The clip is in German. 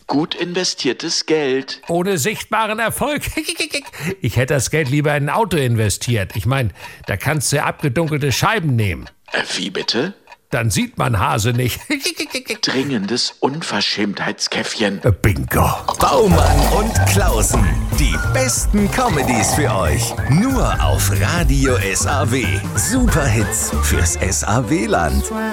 Gut investiertes Geld. Ohne sichtbaren Erfolg. Ich hätte das Geld lieber in ein Auto investiert. Ich meine, da kannst du abgedunkelte Scheiben nehmen. Wie bitte? Dann sieht man Hase nicht. Dringendes Unverschämtheitskäffchen. Bingo. Baumann und Klausen. Die besten Comedies für euch. Nur auf Radio SAW. Superhits fürs SAW-Land.